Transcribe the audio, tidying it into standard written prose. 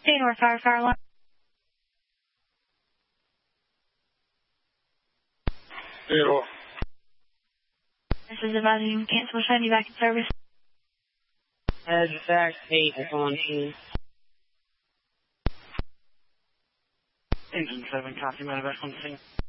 Stay North Fire Alarm. Zero. This is advising cancel. We'll send you back in service. As a fact, 8 is on scene. Engine 7, copy, medevac on scene.